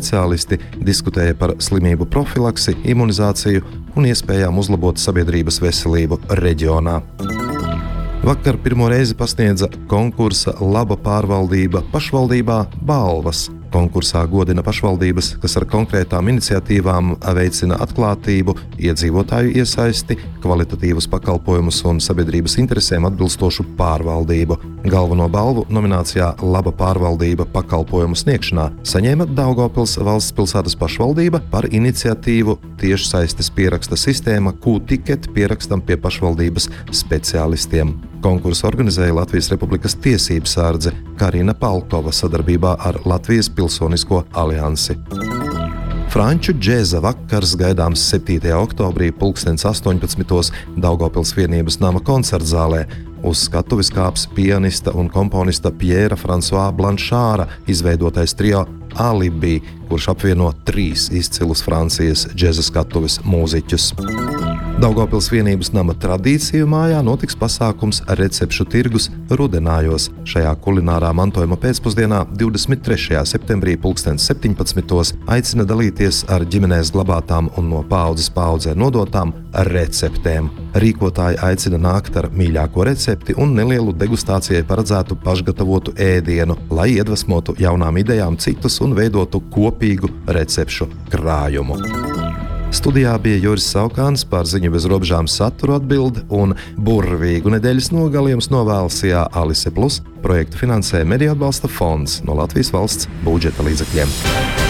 speciālisti diskutēja par slimību profilaksi, imunizāciju un iespējām uzlabot sabiedrības veselību reģionā. Vakar pirmo reizi pasniedza konkursa Laba pārvaldība pašvaldībā balvas. Konkursā godina pašvaldības, kas ar konkrētām iniciatīvām veicina atklātību, iedzīvotāju iesaisti, kvalitatīvus pakalpojumus un sabiedrības interesēm atbilstošu pārvaldību. Galveno balvu nominācijā Laba pārvaldība pakalpojumu sniegšanā saņēma Daugavpils valsts pilsētas pašvaldība par iniciatīvu tiešsaistes pieraksta sistēma Q-ticket pierakstam pie pašvaldības speciālistiem. Konkursu organizēja Latvijas Republikas tiesības sārdze Karina Palkova sadarbībā ar Latvijas Pilsonisko aliansi. Franču džēza vakars gaidāms 7. oktobrī 18. Daugavpils vienības nama koncertzālē. Uz skatuves kāps pianista un komponista Pjēra Fransua Blanšāra izveidotais trio Alibi, kurš apvieno 3 izcilus Francijas džēza skatuves mūziķus. Daugavpils vienības nama tradīciju mājā notiks pasākums Recepšu tirgus Rudenājos. Šajā kulinārā mantojuma pēcpusdienā 23. septembrī 17. aicina dalīties ar ģimenēs glabātām un no paaudzes paaudzē nodotām receptēm. Rīkotāji aicina nākt ar mīļāko recepti un nelielu degustācijai paredzētu pašgatavotu ēdienu, lai iedvesmotu jaunām idejām citus un veidotu kopīgu recepšu krājumu. Studijā bija Juris Saukāns, par ziņu bez robežām saturu atbild un burvīgu nedēļas nogali jums novēl SIA Alise Plus. Projektu finansē Mediju atbalsta fonds no Latvijas valsts budžeta līdzekļiem.